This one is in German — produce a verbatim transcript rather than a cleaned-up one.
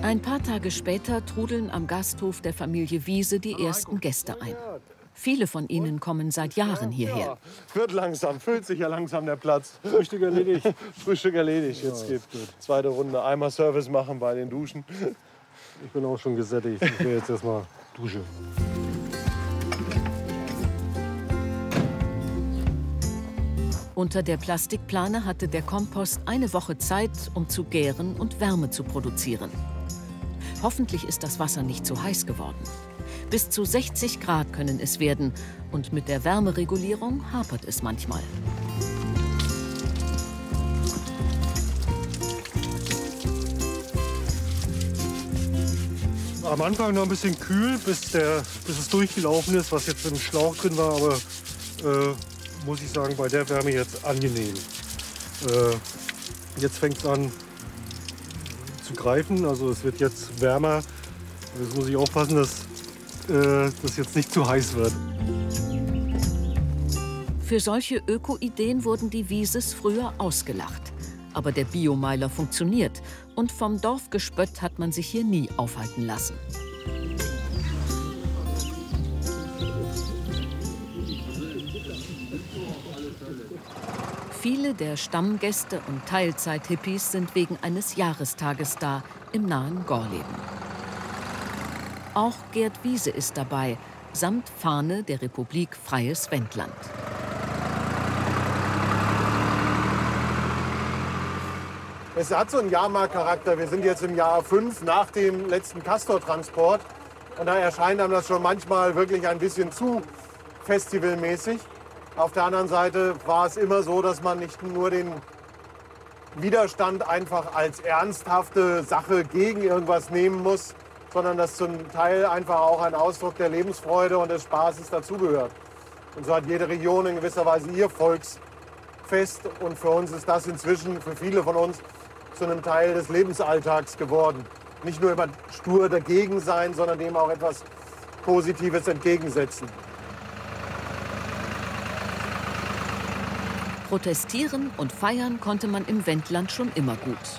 Ein paar Tage später trudeln am Gasthof der Familie Wiese die ersten Gäste ein. Viele von ihnen kommen seit Jahren hierher. Ja, wird langsam, füllt sich ja langsam der Platz. Frühstück erledigt. Frühstück erledigt. Jetzt Ja, geht zweite Runde. Einmal Service machen bei den Duschen. Ich bin auch schon gesättigt. Ich will jetzt erstmal duschen. Unter der Plastikplane hatte der Kompost eine Woche Zeit, um zu gären und Wärme zu produzieren. Hoffentlich ist das Wasser nicht zu heiß geworden. Bis zu sechzig Grad können es werden und mit der Wärmeregulierung hapert es manchmal. Am Anfang noch ein bisschen kühl, bis, der, bis es durchgelaufen ist, was jetzt im Schlauch drin war. Aber äh, muss ich sagen, bei der Wärme jetzt angenehm. Äh, jetzt fängt es an zu greifen, also es wird jetzt wärmer. Jetzt muss ich aufpassen, dass äh, das jetzt nicht zu heiß wird. Für solche Öko-Ideen wurden die Wieses früher ausgelacht. Aber der Biomeiler funktioniert und vom Dorfgespött hat man sich hier nie aufhalten lassen. Viele der Stammgäste und Teilzeit-Hippies sind wegen eines Jahrestages da im nahen Gorleben. Auch Gerd Wiese ist dabei, samt Fahne der Republik Freies Wendland. Es hat so einen Jahrmarktcharakter. Wir sind jetzt im Jahr fünf nach dem letzten Castor-Transport. Und da erscheint einem das schon manchmal wirklich ein bisschen zu festivalmäßig. Auf der anderen Seite war es immer so, dass man nicht nur den Widerstand einfach als ernsthafte Sache gegen irgendwas nehmen muss, sondern dass zum Teil einfach auch ein Ausdruck der Lebensfreude und des Spaßes dazugehört. Und so hat jede Region in gewisser Weise ihr Volksfest. Und für uns ist das inzwischen, für viele von uns, zu einem Teil des Lebensalltags geworden. Nicht nur immer stur dagegen sein, sondern dem auch etwas Positives entgegensetzen. Protestieren und feiern konnte man im Wendland schon immer gut.